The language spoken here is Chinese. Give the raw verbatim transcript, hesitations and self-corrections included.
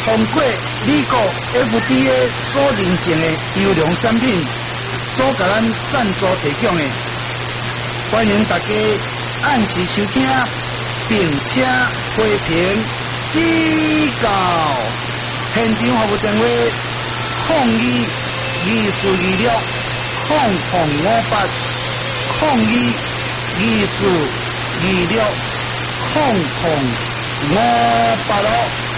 通过美国 F D A 所认证的优良产品，所甲咱赞助提供的，欢迎大家按时收听，并且批评指教。现场服务电话：零二二四二六零零五八零二二四二六零零五八咯。